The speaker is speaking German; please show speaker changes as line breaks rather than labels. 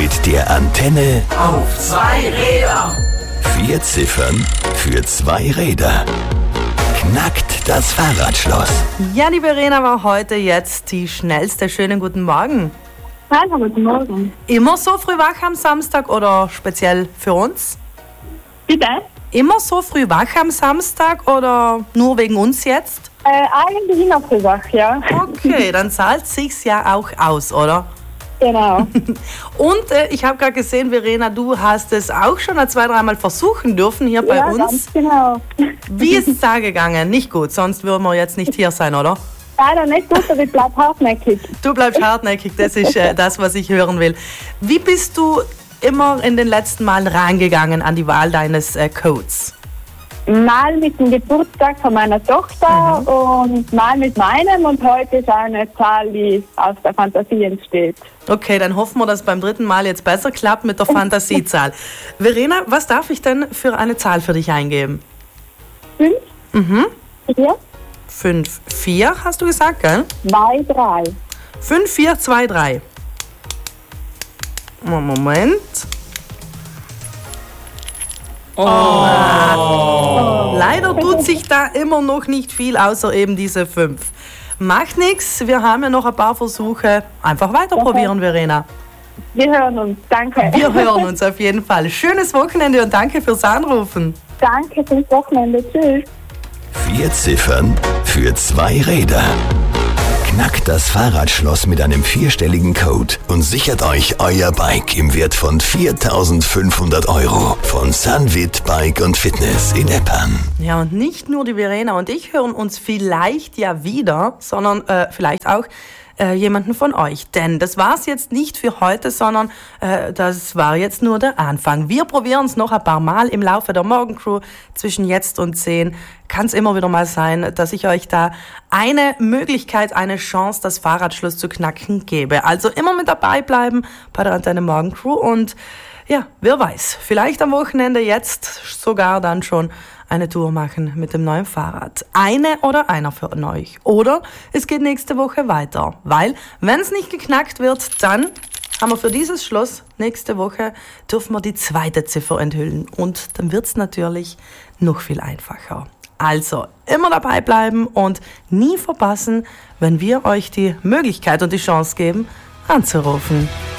mit der Antenne
Auf 2 Räder.
4 Ziffern für 2 Räder. Knackt das Fahrradschloss.
Ja, die Verena war heute jetzt die schnellste. Schönen guten Morgen.
Hallo, guten Morgen.
Immer so früh wach am Samstag oder speziell für uns?
Bitte?
Immer so früh wach am Samstag oder nur wegen uns jetzt?
Eigentlich immer für Wach, ja.
Okay, dann zahlt sich's ja auch aus, oder?
Genau.
Und ich habe gerade gesehen, Verena, du hast es auch schon 2-3 Mal versuchen dürfen hier bei
Ja,
uns.
ganz genau.
Wie ist es da gegangen? Nicht gut, sonst würden wir jetzt nicht hier sein, oder?
Leider nicht gut, aber ich bleibe hartnäckig.
Du bleibst hartnäckig, das ist das, was ich hören will. Wie bist du immer in den letzten Malen rangegangen an die Wahl deines Codes?
Mal mit dem Geburtstag von meiner Tochter und mal mit meinem, und heute ist eine Zahl, die aus der Fantasie entsteht.
Okay, dann hoffen wir, dass es beim 3. Mal jetzt besser klappt mit der Fantasiezahl. Verena, was darf ich denn für eine Zahl für dich eingeben?
5, 4,
5, 4 hast du gesagt, gell?
2, 3.
5, 4, 2, 3. Moment. Leider tut sich da immer noch nicht viel, außer eben diese 5. Macht nichts, wir haben ja noch ein paar Versuche. Einfach weiter probieren, Verena.
Wir hören uns. Danke.
Wir hören uns auf jeden Fall. Schönes Wochenende und danke fürs Anrufen.
Danke fürs Wochenende. Tschüss.
4 Ziffern für 2 Räder. Knackt das Fahrradschloss mit einem 4-stelligen Code und sichert euch euer Bike im Wert von 4.500 € von Sunwit Bike und Fitness in Eppan.
Ja, und nicht nur die Verena und ich hören uns vielleicht ja wieder, sondern vielleicht auch jemanden von euch. Denn das war's jetzt nicht für heute, sondern das war jetzt nur der Anfang. Wir probieren es noch ein paar Mal im Laufe der Morgencrew. Zwischen jetzt und 10 kann es immer wieder mal sein, dass ich euch da eine Möglichkeit, eine Chance, das Fahrradschloss zu knacken gebe. Also immer mit dabei bleiben bei der Antenne Morgencrew und ja, wer weiß, vielleicht am Wochenende jetzt sogar dann schon eine Tour machen mit dem neuen Fahrrad. Eine oder einer von euch. Oder es geht nächste Woche weiter. Weil, wenn es nicht geknackt wird, dann haben wir für dieses Schloss nächste Woche, dürfen wir die 2. Ziffer enthüllen. Und dann wird es natürlich noch viel einfacher. Also, immer dabei bleiben und nie verpassen, wenn wir euch die Möglichkeit und die Chance geben, anzurufen.